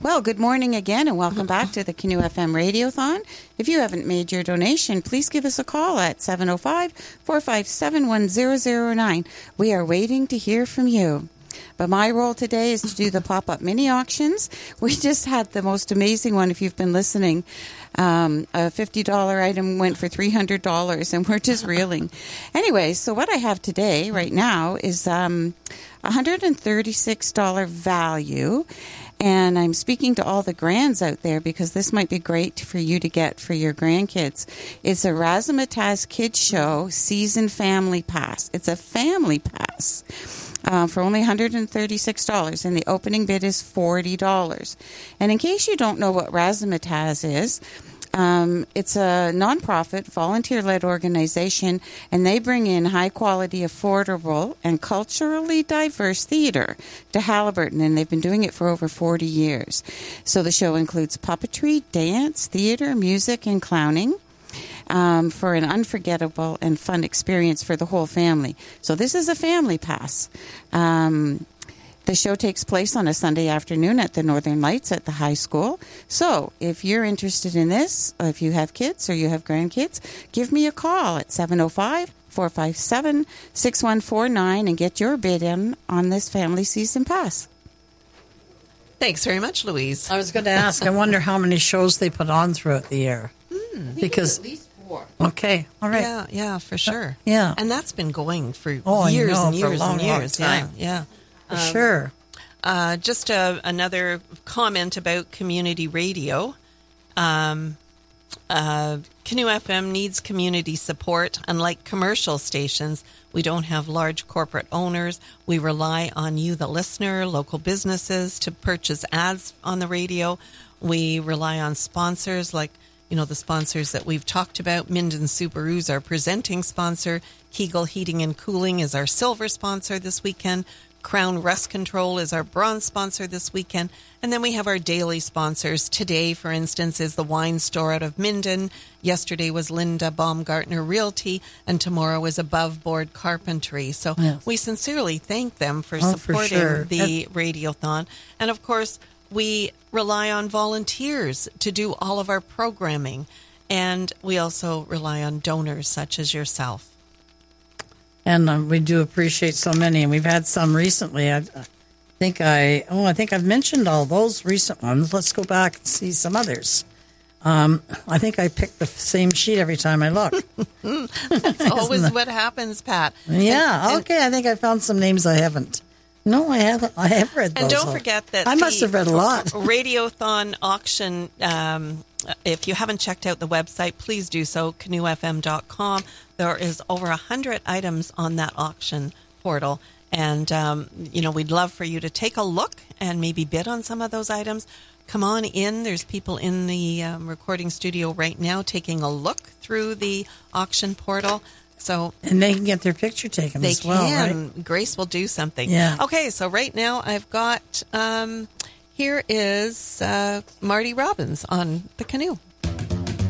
Well, good morning again, and welcome back to the Canoe FM Radiothon. If you haven't made your donation, please give us a call at 705-457-1009. We are waiting to hear from you. But my role today is to do the pop-up mini auctions. We just had the most amazing one, if you've been listening. A $50 item went for $300, and we're just reeling. Anyway, so what I have today, right now, is $136 value. And I'm speaking to all the grands out there because this might be great for you to get for your grandkids. It's a Razzmatazz Kids Show Season Family Pass. It's a family pass. For only $136, and the opening bid is $40. And in case you don't know what Razzmatazz is, it's a nonprofit, volunteer-led organization, and they bring in high-quality, affordable, and culturally diverse theater to Haliburton, and they've been doing it for over 40 years. So the show includes puppetry, dance, theater, music, and clowning. For an unforgettable and fun experience for the whole family. So this is a family pass. The show takes place on a Sunday afternoon at the Northern Lights at the high school. So if you're interested in this, or if you have kids or you have grandkids, give me a call at 705-457-6149 and get your bid in on this family season pass. Thanks very much, Louise. I was going to ask, I wonder how many shows they put on throughout the year. Because at least 4. Okay, all right. Yeah, for sure. Yeah. And that's been going for years and years long, and years. Long time. Yeah. For sure. Just another comment about community radio. Canoe FM needs community support. Unlike commercial stations, we don't have large corporate owners. We rely on you, the listener, local businesses to purchase ads on the radio. We rely on sponsors like, the sponsors that we've talked about. Minden Subaru is our presenting sponsor. Kegel Heating and Cooling is our silver sponsor this weekend. Crown Rust Control is our bronze sponsor this weekend. And then we have our daily sponsors. Today, for instance, is the wine store out of Minden. Yesterday was Linda Baumgartner Realty. And tomorrow is Above Board Carpentry. So we sincerely thank them for supporting the Radiothon. And of course, we rely on volunteers to do all of our programming. And we also rely on donors such as yourself. And we do appreciate so many. And we've had some recently. I think I've mentioned all those recent ones. Let's go back and see some others. I think I pick the same sheet every time I look. That's always what happens, Pat. Yeah, okay. I think I found some names I haven't. No, I haven't. I have read those. And don't forget that I must have read a lot. Radiothon auction, if you haven't checked out the website, please do so, canoefm.com. There is over 100 items on that auction portal. And, we'd love for you to take a look and maybe bid on some of those items. Come on in. There's people in the recording studio right now taking a look through the auction portal. And they can get their picture taken as well, right? Grace will do something. Yeah. Okay, so right now I've got, here is Marty Robbins on the Canoe.